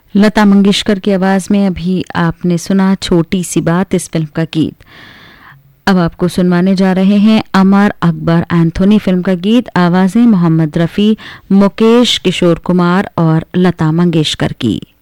लता मंगेशकर की आवाज में अभी आपने सुना छोटी सी बात इस फिल्म का गीत। अब आपको सुनवाने जा रहे हैं अमर अकबर एंथोनी फिल्म का गीत। आवाजें मोहम्मद रफ़ी, मुकेश, किशोर कुमार और लता मंगेशकर की।